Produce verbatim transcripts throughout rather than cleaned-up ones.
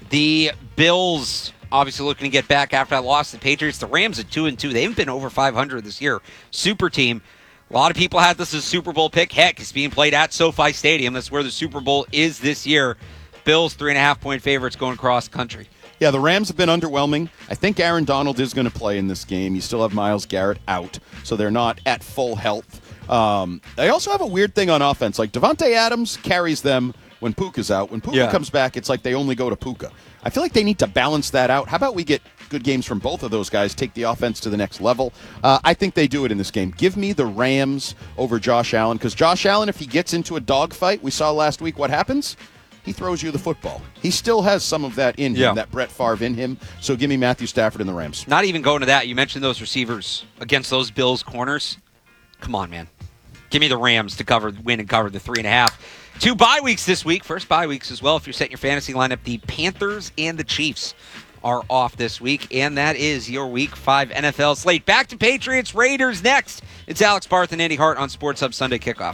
The Bills obviously looking to get back after that loss to the Patriots. The Rams at two and two. They haven't been over five hundred this year. Super team. A lot of people had this as a Super Bowl pick. Heck, it's being played at SoFi Stadium. That's where the Super Bowl is this year. Bills three and a half point favorites going across country. Yeah, the Rams have been underwhelming. I think Aaron Donald is going to play in this game. You still have Myles Garrett out, so they're not at full health. Um, they also have a weird thing on offense. Like Devontae Adams carries them when Puka's out. When Puka Yeah. comes back, it's like they only go to Puka. I feel like they need to balance that out. How about we get good games from both of those guys, take the offense to the next level? Uh, I think they do it in this game. Give me the Rams over Josh Allen, because Josh Allen, if he gets into a dogfight, we saw last week what happens. He throws you the football. He still has some of that in him, Yeah. that Brett Favre in him. So give me Matthew Stafford and the Rams. Not even going to that. You mentioned those receivers against those Bills corners. Come on, man. Give me the Rams to cover, win and cover the three and a half. Two bye weeks this week. First bye weeks as well. If you're setting your fantasy lineup, the Panthers and the Chiefs are off this week, and that is your Week five N F L slate. Back to Patriots Raiders next. It's Alex Barth and Andy Hart on Sports Hub Sunday Kickoff.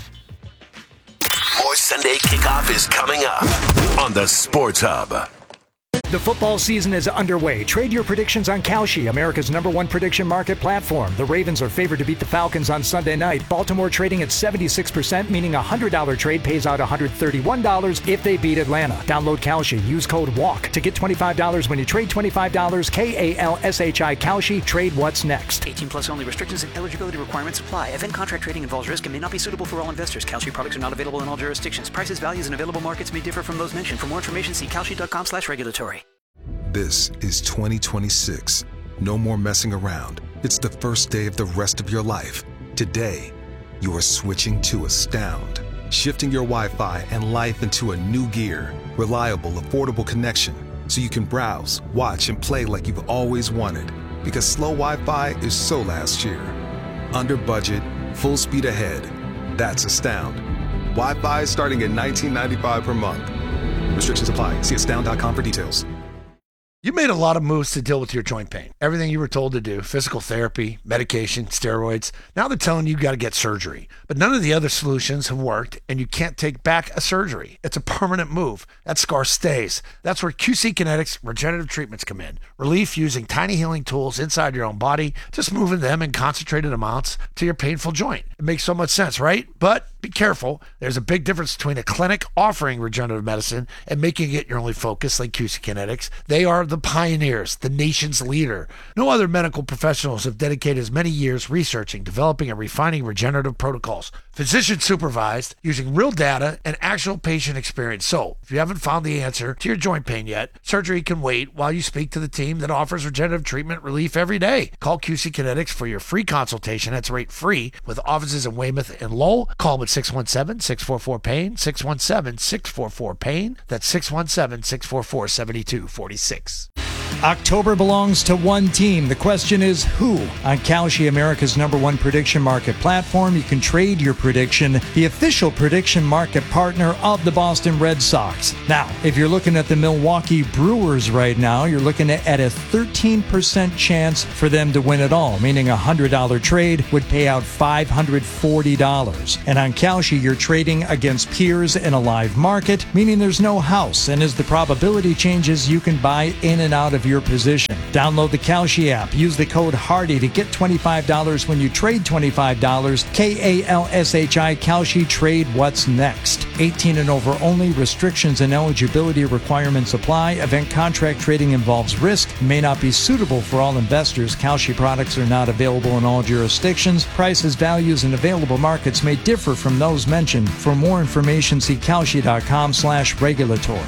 More Sunday Kickoff is coming up on the Sports Hub. The football season is underway. Trade your predictions on Kalshi, America's number one prediction market platform. The Ravens are favored to beat the Falcons on Sunday night. Baltimore trading at seventy-six percent, meaning a one hundred dollars trade pays out one hundred thirty-one dollars if they beat Atlanta. Download Kalshi. Use code WALK to get twenty-five dollars when you trade twenty-five dollars. K A L S H I Kalshi. Trade what's next. eighteen plus only. Restrictions and eligibility requirements apply. Event contract trading involves risk and may not be suitable for all investors. Kalshi products are not available in all jurisdictions. Prices, values, and available markets may differ from those mentioned. For more information, see kalshi.com slash regulatory. This is twenty twenty-six. No more messing around. It's the first day of the rest of your life. Today, you are switching to Astound. Shifting your Wi-Fi and life into a new gear. Reliable, affordable connection. So you can browse, watch, and play like you've always wanted. Because slow Wi-Fi is so last year. Under budget, full speed ahead. That's Astound. Wi-Fi starting at nineteen ninety-five per month. Restrictions apply. See astound dot com for details. You made a lot of moves to deal with your joint pain. Everything you were told to do, physical therapy, medication, steroids. Now they're telling you you got to get surgery. But none of the other solutions have worked, and you can't take back a surgery. It's a permanent move. That scar stays. That's where Q C Kinetics regenerative treatments come in. Relief using tiny healing tools inside your own body, just moving them in concentrated amounts to your painful joint. It makes so much sense, right? But be careful. There's a big difference between a clinic offering regenerative medicine and making it your only focus like Q C Kinetics. They are the pioneers, the nation's leader. No other medical professionals have dedicated as many years researching, developing, and refining regenerative protocols. Physician supervised, using real data and actual patient experience. So, if you haven't found the answer to your joint pain yet, surgery can wait while you speak to the team that offers regenerative treatment relief every day. Call Q C Kinetics for your free consultation. That's rate free with offices in Weymouth and Lowell. Call them at six one seven, six four four, pain, six one seven, six four four, pain. That's six one seven, six four four, seven two four six. October belongs to one team. The question is who? On Kalshi, America's number one prediction market platform, you can trade your prediction, the official prediction market partner of the Boston Red Sox. Now, if you're looking at the Milwaukee Brewers right now, you're looking at a thirteen percent chance for them to win it all, meaning a one hundred dollars trade would pay out five hundred forty dollars. And on Kalshi, you're trading against peers in a live market, meaning there's no house, and as the probability changes, you can buy in and out of your position. Download the Kalshi app. Use the code HARDY to get twenty-five dollars when you trade twenty-five dollars. K A L S H I, Kalshi. Trade what's next. eighteen and over only. Restrictions and eligibility requirements apply. Event contract trading involves risk. May not be suitable for all investors. Kalshi products are not available in all jurisdictions. Prices, values, and available markets may differ from those mentioned. For more information, see kalshi.com slash regulatory.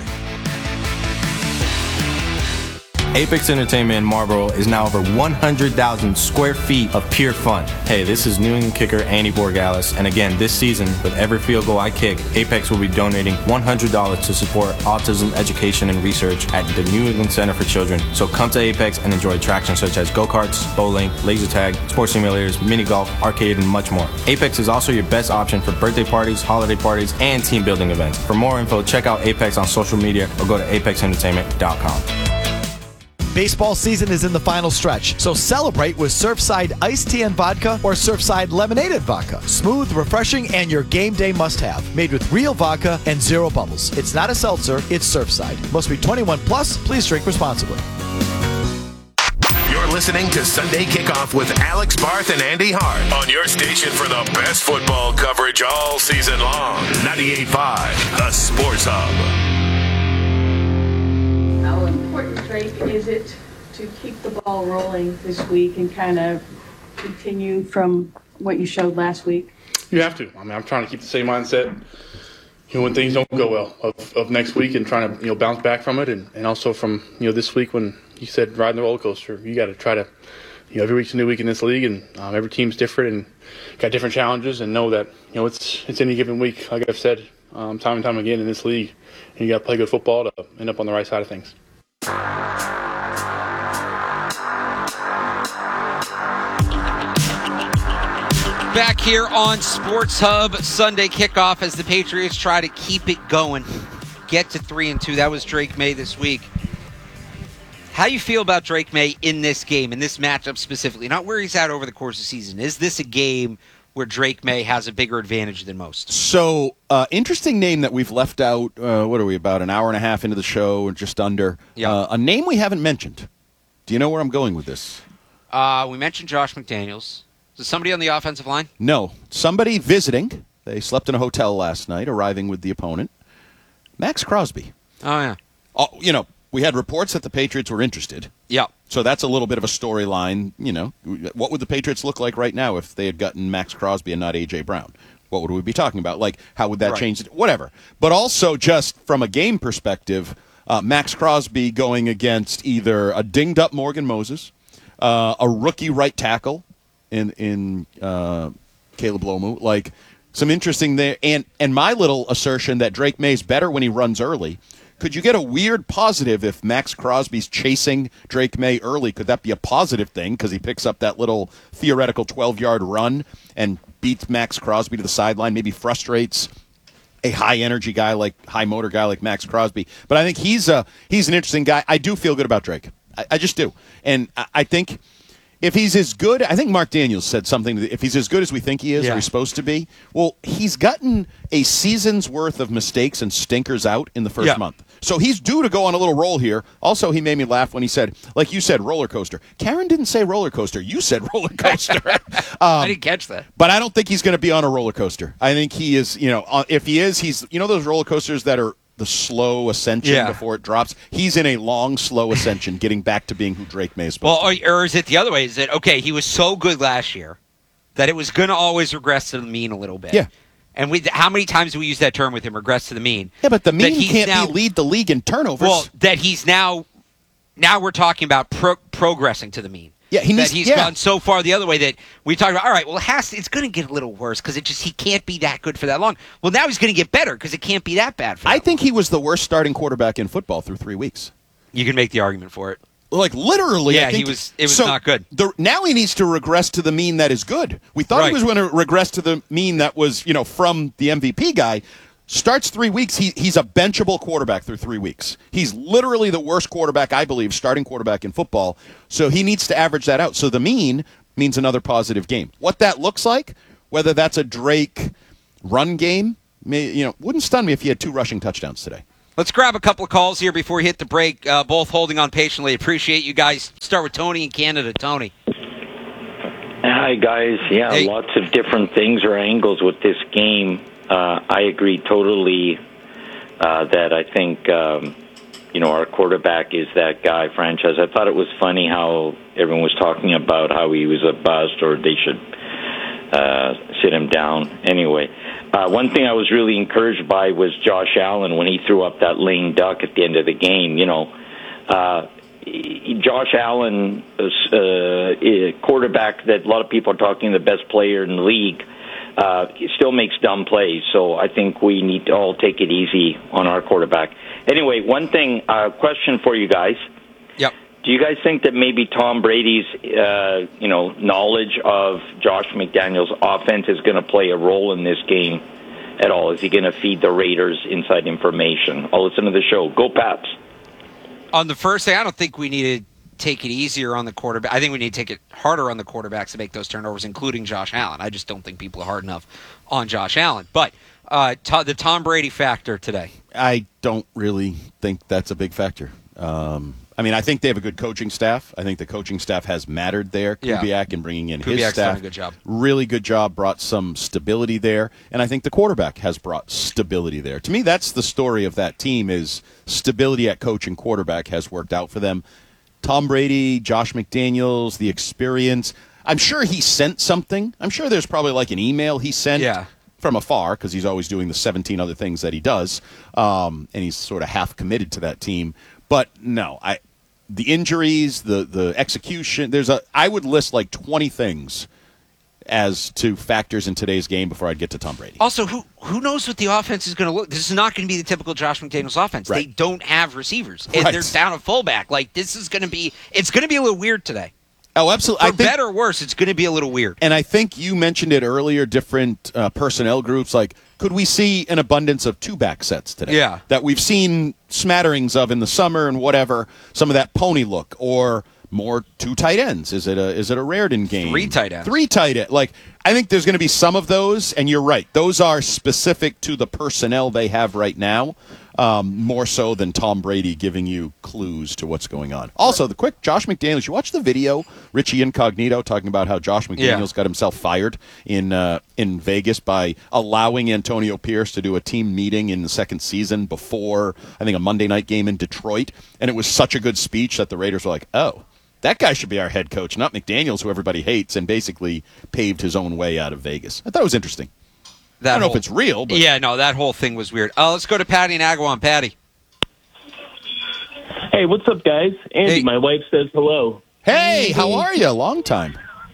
Apex Entertainment in Marlboro is now over one hundred thousand square feet of pure fun. Hey, this is New England kicker Andy Borgalis, and again, this season, with every field goal I kick, Apex will be donating one hundred dollars to support autism education and research at the New England Center for Children. So come to Apex and enjoy attractions such as go-karts, bowling, laser tag, sports simulators, mini golf, arcade, and much more. Apex is also your best option for birthday parties, holiday parties, and team building events. For more info, check out Apex on social media or go to apex entertainment dot com. Baseball season is in the final stretch, so celebrate with Surfside Iced Tea and Vodka or Surfside Lemonade and Vodka. Smooth, refreshing, and your game day must-have. Made with real vodka and zero bubbles. It's not a seltzer, it's Surfside. Must be twenty-one plus. Please drink responsibly. You're listening to Sunday Kickoff with Alex Barth and Andy Hart on your station for the best football coverage all season long. ninety-eight point five, The Sports Hub. How important, Drake, is it to keep the ball rolling this week and kind of continue from what you showed last week? You have to. I mean, I'm trying to keep the same mindset, you know, when things don't go well of, of next week, and trying to, you know, bounce back from it, and, and also from, you know, this week when you said riding the roller coaster. You got to try to, you know, every week's a new week in this league, and um, every team's different and got different challenges, and know that, you know, it's it's any given week, like I've said um, time and time again in this league, and you got to play good football to end up on the right side of things. Back here on Sports Hub, Sunday Kickoff as the Patriots try to keep it going, get to three and two. That was Drake May this week. How do you feel about Drake May in this game, in this matchup specifically? Not where he's at over the course of the season. Is this a game where Drake May has a bigger advantage than most? So, uh, interesting name that we've left out. Uh, what are we, about an hour and a half into the show, or just under? Yeah. Uh, a name we haven't mentioned. Do you know where I'm going with this? Uh, we mentioned Josh McDaniels. Is somebody on the offensive line? No. Somebody visiting. They slept in a hotel last night, arriving with the opponent. Max Crosby. Oh, yeah. Oh, you know, we had reports that the Patriots were interested. Yeah. So that's a little bit of a storyline. You know, what would the Patriots look like right now if they had gotten Max Crosby and not A J. Brown? What would we be talking about? Like, how would that Right. change it? Whatever. But also, just from a game perspective, uh, Max Crosby going against either a dinged-up Morgan Moses, uh, a rookie right tackle in in uh, Caleb Lomu, like some interesting there. And and my little assertion that Drake May's better when he runs early. Could you get a weird positive if Max Crosby's chasing Drake May early? Could that be a positive thing because he picks up that little theoretical twelve-yard run and beats Max Crosby to the sideline, maybe frustrates a high-energy guy like high-motor guy like Max Crosby? But I think he's a he's an interesting guy. I do feel good about Drake. I, I just do. And I, I think if he's as good, I think Mark Daniels said something, if he's as good as we think he is, Yeah. or he's supposed to be, well, he's gotten a season's worth of mistakes and stinkers out in the first Yeah. month. So he's due to go on a little roll here. Also, he made me laugh when he said, like you said, roller coaster. Karen didn't say roller coaster. You said roller coaster. I didn't catch that. But I don't think he's going to be on a roller coaster. I think he is, you know, uh, if he is, he's, you know, those roller coasters that are the slow ascension Yeah. before it drops. He's in a long, slow ascension, getting back to being who Drake May is supposed Well, to be. or, or is it the other way? Is it, okay, he was so good last year that it was going to always regress to the mean a little bit. Yeah. And we, how many times do we use that term with him, regress to the mean? Yeah, but the That mean he's can't now- be lead the league in turnovers. Well, that he's now, now we're talking about pro, progressing to the mean. Yeah, he needs- that he's yeah. gone so far the other way that we talked about. All right, well, it has to, it's going to get a little worse because it just he can't be that good for that long. Well, now he's going to get better because it can't be that bad. For I that think he was the worst starting quarterback in football through three weeks. You can make the argument for it. Like literally, Yeah, I think he was- it was so not good. The, now he needs to regress to the mean that is good. We thought Right. he was going to regress to the mean that was, you know, from the M V P guy. Starts three weeks. He he's a benchable quarterback through three weeks. He's literally the worst quarterback, I believe, starting quarterback in football. So he needs to average that out. So the mean means another positive game. What that looks like, whether that's a Drake run game, may, you know, wouldn't stun me if he had two rushing touchdowns today. Let's grab a couple of calls here before we hit the break. Uh, both holding on patiently. Appreciate you guys. Start with Tony in Canada. Tony. Hi, guys. Yeah, Hey. lots of different things or angles with this game. Uh, I agree totally uh, that I think, um, you know, our quarterback is that guy, franchise. I thought it was funny how everyone was talking about how he was a bust or they should uh, sit him down. Anyway, uh, one thing I was really encouraged by was Josh Allen when he threw up that lame duck at the end of the game. You know, uh, Josh Allen, is uh, a quarterback that a lot of people are talking the best player in the league, uh, he still makes dumb plays. So I think we need to all take it easy on our quarterback. Anyway, one thing, uh, question for you guys. Yep. Do you guys think that maybe Tom Brady's, uh, you know, knowledge of Josh McDaniels' offense is going to play a role in this game at all? Is he going to feed the Raiders inside information? I'll listen to the show. Go Pats. On the first thing, I don't think we needed take it easier on the quarterback. I think we need to take it harder on the quarterbacks to make those turnovers, including Josh Allen. I just don't think people are hard enough on Josh Allen. But uh, to, the Tom Brady factor today. I don't really think that's a big factor. Um, I mean, I think they have a good coaching staff. I think the coaching staff has mattered there. Kubiak Yeah. and bringing in Kubiak's his staff. done a good job. Really good job, brought some stability there. And I think the quarterback has brought stability there. To me, that's the story of that team is stability at coach and quarterback has worked out for them. Tom Brady, Josh McDaniels, the experience. I'm sure he sent something. I'm sure there's probably like an email he sent. Yeah. From afar, because he's always doing the seventeen other things that he does, um, and he's sort of half committed to that team. But no, I, the injuries, the the execution. There's a. I would list like twenty things as to factors in today's game before I'd get to Tom Brady. Also, who who knows what the offense is going to look? This is not going to be the typical Josh McDaniels offense. Right. They don't have receivers, and Right. they're down a fullback. Like this is going to be. It's going to be a little weird today. Oh, absolutely. For I think, better or worse, it's going to be a little weird. and I think you mentioned it earlier. Different uh, personnel groups. Like, could we see an abundance of two back sets today? Yeah. That we've seen smatterings of in the summer and whatever. Some of that pony look or more two tight ends. Is it a is it a Raritan game? Three tight ends. Three tight ends. Like, I think there's going to be some of those, and you're right. Those are specific to the personnel they have right now, um, more so than Tom Brady giving you clues to what's going on. Also, the quick Josh McDaniels. You watch the video, Richie Incognito talking about how Josh McDaniels Yeah. got himself fired in uh, in Vegas by allowing Antonio Pierce to do a team meeting in the second season before, I think, a Monday night game in Detroit. And it was such a good speech that the Raiders were like, oh, that guy should be our head coach, not McDaniels, who everybody hates, and basically paved his own way out of Vegas. I thought it was interesting. That I don't know whole- if it's real, but Yeah, no, that whole thing was weird. Uh, let's go to Patty and Agawam. Patty. Hey, what's up, guys? Andy, Hey. my wife says hello. hey, how are you? Long time.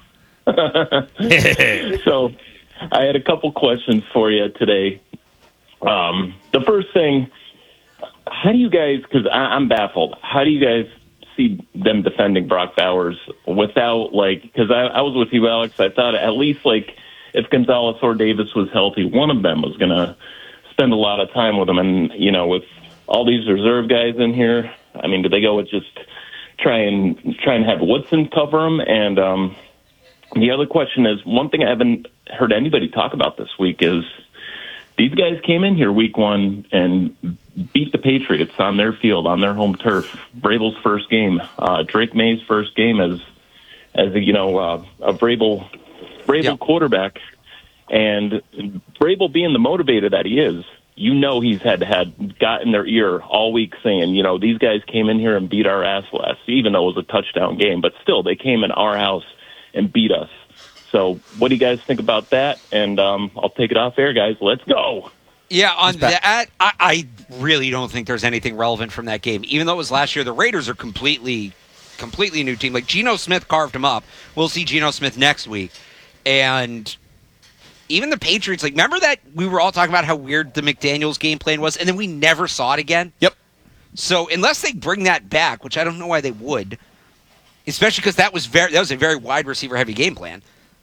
So, I had a couple questions for you today. Um, the first thing, how do you guys, because I'm baffled, how do you guys see them defending Brock Bowers without, like, because I, I was with you, Alex, I thought at least, like, if Gonzalez or Davis was healthy, one of them was going to spend a lot of time with him. And, you know, with all these reserve guys in here, I mean, do they go with just try and try and have Woodson cover him? And um, the other question is, one thing I haven't heard anybody talk about this week is these guys came in here week one and beat the Patriots on their field, on their home turf. Vrabel's first game, uh, Drake May's first game as, as a, you know, uh, a Vrabel, Vrabel Yep. quarterback. And Vrabel being the motivator that he is, you know he's had had got in their ear all week saying, you know, these guys came in here and beat our ass last, even though it was a touchdown game. But still, they came in our house and beat us. So what do you guys think about that? And um, I'll take it off air, guys. Let's go. Yeah, on that, I, I really don't think there's anything relevant from that game. Even though it was last year, the Raiders are completely, completely new team. Like, Geno Smith carved him up. We'll see Geno Smith next week. And even the Patriots, like, remember that we were all talking about how weird the McDaniels game plan was, and then we never saw it again? Yep. So unless they bring that back, which I don't know why they would, especially because that was very that was a very wide receiver heavy game plan.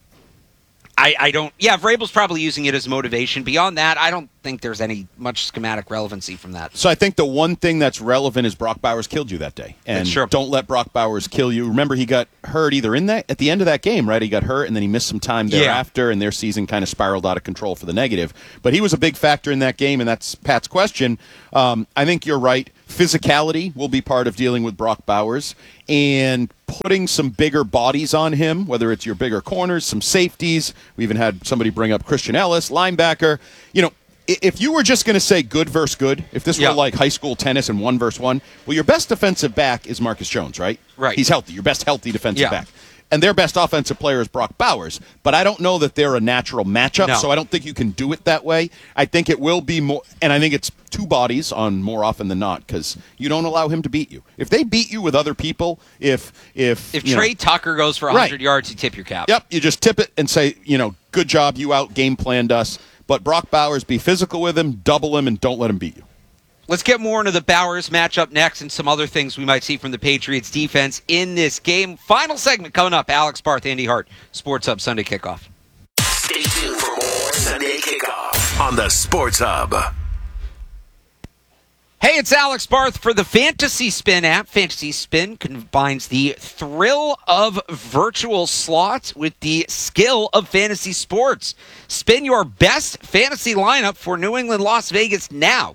I, I don't. Yeah, Vrabel's probably using it as motivation. Beyond that, I don't think there's any much schematic relevancy from that. So I think the one thing that's relevant is Brock Bowers killed you that day, and That's true. don't let Brock Bowers kill you. Remember, he got hurt either in that at the end of that game, right? He got hurt, and then he missed some time Yeah. thereafter, and their season kind of spiraled out of control for the negative. But he was a big factor in that game, and that's Pat's question. Um, I think you're right. Physicality will be part of dealing with Brock Bowers, and putting some bigger bodies on him, whether it's your bigger corners, some safeties. We even had somebody bring up Christian Ellis, linebacker. You know, i- if you were just going to say good versus good, if this Yeah. were like high school tennis and one versus one, well, your best defensive back is Marcus Jones, right? Right. He's healthy. Your best healthy defensive Yeah. back. And their best offensive player is Brock Bowers. But I don't know that they're a natural matchup, No. so I don't think you can do it that way. I think it will be more, and I think it's two bodies on more often than not, because you don't allow him to beat you. If they beat you with other people, if if If you Trey know, Tucker goes for one hundred Right. yards, you tip your cap. Yep, you just tip it and say, you know, good job, you out game planned us. But Brock Bowers, be physical with him, double him, and don't let him beat you. Let's get more into the Bowers matchup next and some other things we might see from the Patriots defense in this game. Final segment coming up. Alex Barth, Andy Hart, Sports Hub Sunday Kickoff. Stay tuned for more Sunday Kickoff on the Sports Hub. Hey, it's Alex Barth for the Fantasy Spin app. Fantasy Spin combines the thrill of virtual slots with the skill of fantasy sports. Spin your best fantasy lineup for New England, Las Vegas now.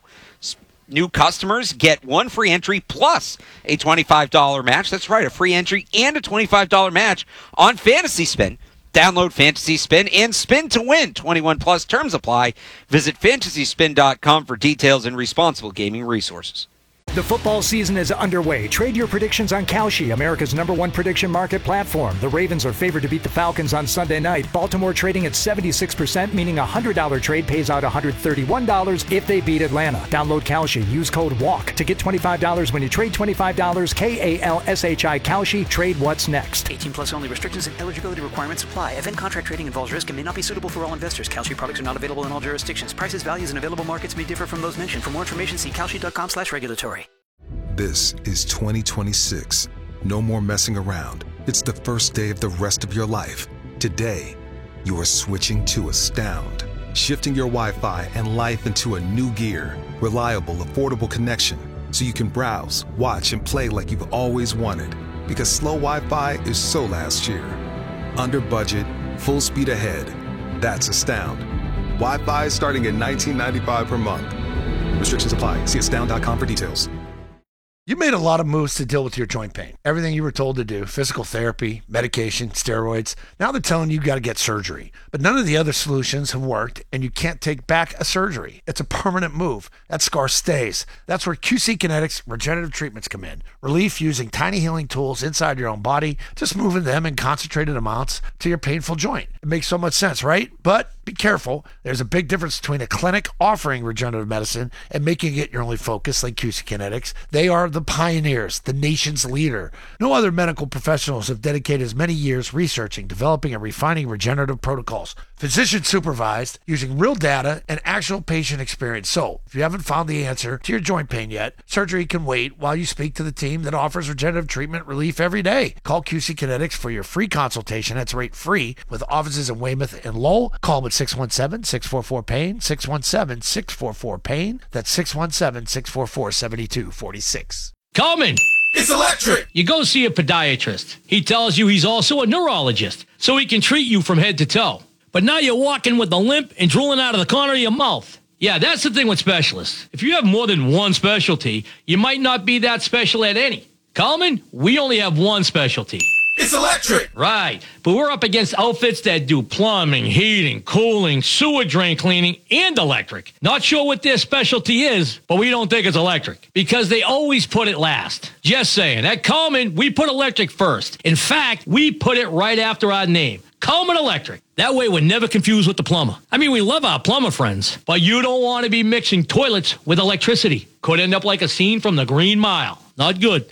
New customers get one free entry plus a twenty-five dollars match. That's right, a free entry and a twenty-five dollars match on Fantasy Spin. Download Fantasy Spin and spin to win. twenty-one plus terms apply. Visit fantasy spin dot com for details and responsible gaming resources. The football season is underway. Trade your predictions on Kalshi, America's number one prediction market platform. The Ravens are favored to beat the Falcons on Sunday night. Baltimore trading at seventy-six percent, meaning a one hundred dollars trade pays out one hundred thirty-one dollars if they beat Atlanta. Download Kalshi. Use code WALK to get twenty-five dollars when you trade twenty-five dollars. K A L S H I Kalshi. Trade what's next. eighteen plus only. Restrictions and eligibility requirements apply. Event contract trading involves risk and may not be suitable for all investors. Kalshi products are not available in all jurisdictions. Prices, values, and available markets may differ from those mentioned. For more information, see kalshi dot com slash regulatory. This is twenty twenty-six. No more messing around. It's the first day of the rest of your life. Today, you are switching to Astound, shifting your Wi-Fi and life into a new gear. Reliable, affordable connection, so you can browse, watch, and play like you've always wanted. Because slow Wi-Fi is so last year. Under budget, full speed ahead. That's Astound. Wi-Fi starting at nineteen ninety-five per month. Restrictions apply. See astound dot com for details. You made a lot of moves to deal with your joint pain. Everything you were told to do, physical therapy, medication, steroids. Now they're telling you you got to get surgery. But none of the other solutions have worked, and you can't take back a surgery. It's a permanent move. That scar stays. That's where Q C Kinetics regenerative treatments come in. Relief using tiny healing tools inside your own body, just moving them in concentrated amounts to your painful joint. It makes so much sense, right? But be careful. There's a big difference between a clinic offering regenerative medicine and making it your only focus like Q C Kinetics. They are the pioneers, the nation's leader. No other medical professionals have dedicated as many years researching, developing, and refining regenerative protocols. Physician supervised, using real data and actual patient experience. So, if you haven't found the answer to your joint pain yet, surgery can wait while you speak to the team that offers regenerative treatment relief every day. Call Q C Kinetics for your free consultation. That's rate free with offices in Weymouth and Lowell. Call them at six one seven, six four four, pain, six one seven, six four four, pain. That's six one seven, six four four, seven two four six. Coleman! It's electric! You go see a podiatrist. He tells you he's also a neurologist, so he can treat you from head to toe. But now you're walking with a limp and drooling out of the corner of your mouth. Yeah, that's the thing with specialists. If you have more than one specialty, you might not be that special at any. Coleman, we only have one specialty. It's electric! Right, but we're up against outfits that do plumbing, heating, cooling, sewer drain cleaning, and electric. Not sure what their specialty is, but we don't think it's electric, because they always put it last. Just saying, at Coleman, we put electric first. In fact, we put it right after our name. Coleman Electric. That way we're never confused with the plumber. I mean, we love our plumber friends, but you don't want to be mixing toilets with electricity. Could end up like a scene from the Green Mile. Not good.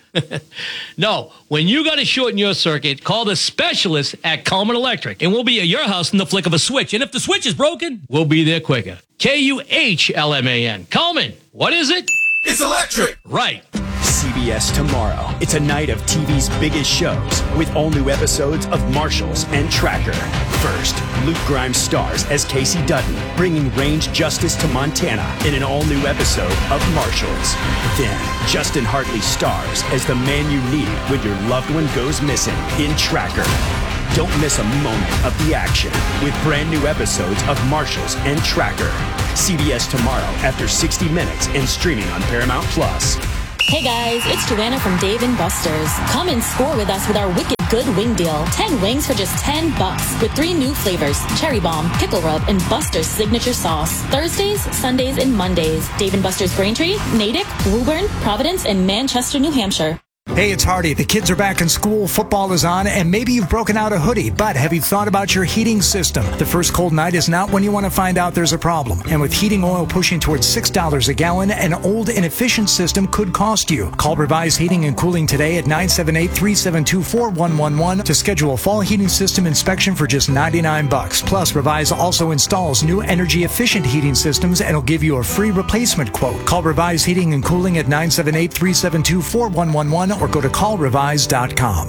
No, when you got to shorten your circuit, call the specialist at Coleman Electric, and we'll be at your house in the flick of a switch. And if the switch is broken, we'll be there quicker. K U H L M A N. Coleman, what is it? It's electric! Right. C B S Tomorrow. It's a night of T V's biggest shows with all new episodes of Marshalls and Tracker. First, Luke Grimes stars as Casey Dutton, bringing range justice to Montana in an all-new episode of Marshalls. Then, Justin Hartley stars as the man you need when your loved one goes missing in Tracker. Don't miss a moment of the action with brand new episodes of Marshalls and Tracker. C B S Tomorrow after sixty minutes and streaming on Paramount Plus. Hey guys, it's Joanna from Dave and Buster's. Come and score with us with our wicked good wing deal. ten wings for just ten bucks with three new flavors, Cherry Bomb, Pickle Rub, and Buster's signature sauce. Thursdays, Sundays, and Mondays. Dave and Buster's Braintree, Natick, Woburn, Providence, and Manchester, New Hampshire. Hey, it's Hardy. The kids are back in school, football is on, and maybe you've broken out a hoodie, but have you thought about your heating system? The first cold night is not when you want to find out there's a problem. And with heating oil pushing towards six dollars a gallon, an old, inefficient system could cost you. Call Revise Heating and Cooling today at nine seven eight, three seven two, four one one one to schedule a fall heating system inspection for just ninety-nine bucks. Plus, Revise also installs new energy-efficient heating systems and will give you a free replacement quote. Call Revise Heating and Cooling at nine seven eight, three seven two, four one one one or go to call revise dot com.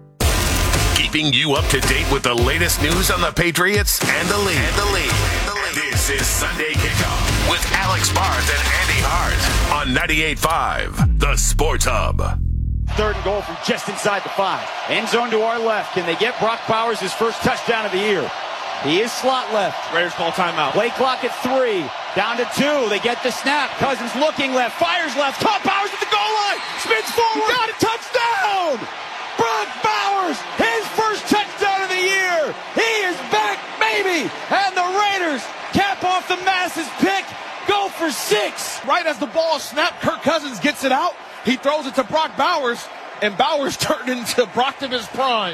Keeping you up to date with the latest news on the Patriots and the league. And the league. This is Sunday Kickoff with Alex Barth and Andy Hart on ninety-eight point five, The Sports Hub. Third and goal from just inside the five. End zone to our left. Can they get Brock Bowers his first touchdown of the year? He is slot left. Raiders call timeout. Play clock at three. Down to two. They get the snap. Cousins looking left. Fires left. Caught Bowers at the goal line. Spins forward. Got a touchdown. Brock Bowers, his first touchdown of the year. He is back, baby. And the Raiders cap off the Masses pick. Go for six. Right as the ball is snapped, Kirk Cousins gets it out. He throws it to Brock Bowers, and Bowers turned into Brocktimus Prime.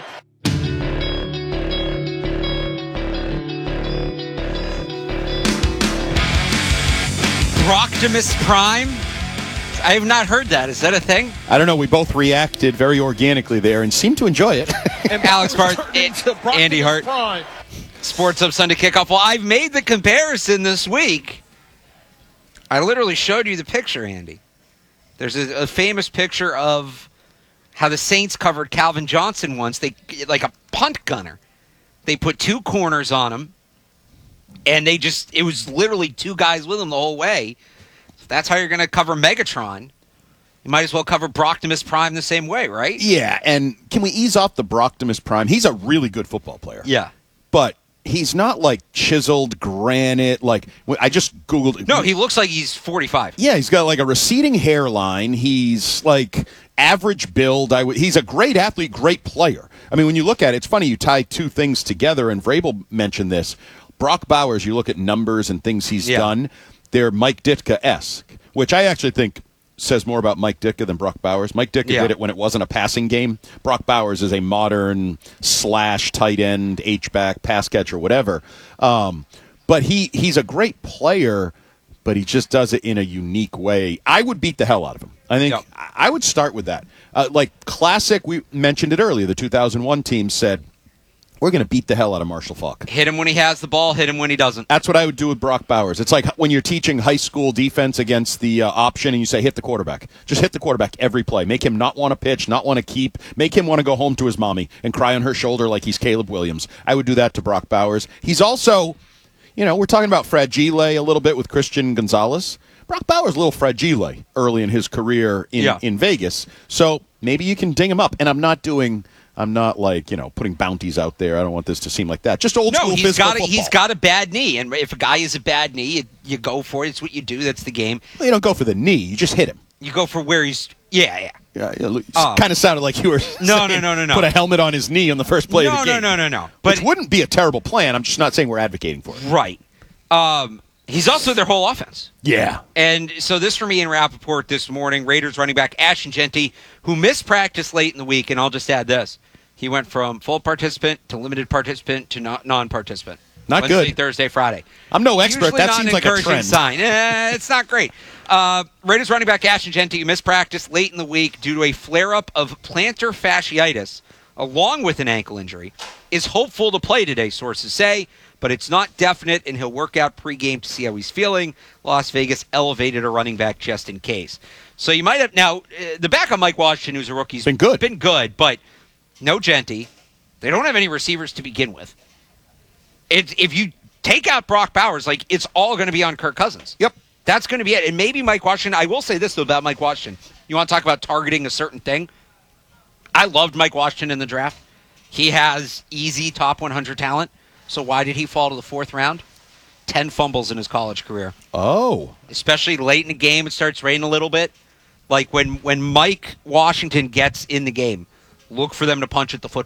Brocktimus Prime? I have not heard that. Is that a thing? I don't know. We both reacted very organically there and seemed to enjoy it. Alex Barth, Andy Hart, Prime. Sports Up Sunday Kickoff. Well, I've made the comparison this week. I literally showed you the picture, Andy. There's a, a famous picture of how the Saints covered Calvin Johnson once. They like a punt gunner. They put two corners on him, and they just it was literally two guys with him the whole way. If that's how you're going to cover Megatron, you might as well cover Brocktimus Prime the same way, right? Yeah, and can we ease off the Brocktimus Prime? He's a really good football player. Yeah. But he's not like chiseled granite. Like I just Googled. No, he looks like he's forty-five. Yeah, he's got like a receding hairline. He's like average build. I w- he's a great athlete, great player. I mean, when you look at it, it's funny you tie two things together, and Vrabel mentioned this. Brock Bowers, you look at numbers and things he's yeah. done, they're Mike Ditka-esque, which I actually think says more about Mike Ditka than Brock Bowers. Mike Ditka yeah. did it when it wasn't a passing game. Brock Bowers is a modern slash tight end, H-back, pass catcher, whatever. Um, but he he's a great player, but he just does it in a unique way. I would beat the hell out of him. I think yep. I would start with that. Uh, like classic, we mentioned it earlier, the two thousand one team said, we're going to beat the hell out of Marshall Faulk. Hit him when he has the ball, hit him when he doesn't. That's what I would do with Brock Bowers. It's like when you're teaching high school defense against the uh, option and you say, hit the quarterback. Just hit the quarterback every play. Make him not want to pitch, not want to keep. Make him want to go home to his mommy and cry on her shoulder like he's Caleb Williams. I would do that to Brock Bowers. He's also, you know, we're talking about fragile a little bit with Christian Gonzalez. Brock Bowers a little fragile early in his career in, yeah. in Vegas. So maybe you can ding him up. And I'm not doing... I'm not like, you know, putting bounties out there. I don't want this to seem like that. Just old no, school he's physical got a, football. he's got a bad knee, and if a guy has a bad knee, you, you go for it. It's what you do. That's the game. Well, you don't go for the knee. You just hit him. You go for where he's. Yeah, yeah. Yeah, yeah it um, kind of sounded like you were. No, saying, no, no, no, no. Put a helmet on his knee on the first play no, of the game. No, no, no, no, no. But which wouldn't be a terrible plan. I'm just not saying we're advocating for it. Right. Um, he's also their whole offense. Yeah. And so this for me in Rappaport this morning, Raiders running back Ashton Jeanty, who missed practice late in the week, and I'll just add this. He went from full participant to limited participant to not non-participant. Not Wednesday, good. Thursday, Friday. I'm no expert. Usually that not seems an like a encouraging trend. Sign. Eh, it's not great. Uh, Raiders running back Ashton Jeanty missed practice late in the week due to a flare-up of plantar fasciitis, along with an ankle injury. Is hopeful to play today, sources say, but it's not definite, and he'll work out pregame to see how he's feeling. Las Vegas elevated a running back just in case. So you might have now uh, the backup Mike Washington, who's a rookie, has been good. Been good, but no Jeanty. They don't have any receivers to begin with. It, if you take out Brock Bowers, like it's all going to be on Kirk Cousins. Yep. That's going to be it. And maybe Mike Washington, I will say this, though, about Mike Washington. You want to talk about targeting a certain thing? I loved Mike Washington in the draft. He has easy top one hundred talent. So why did he fall to the fourth round? Ten fumbles in his college career. Oh. Especially late in the game, it starts raining a little bit. Like when, when Mike Washington gets in the game, look for them to punch at the football.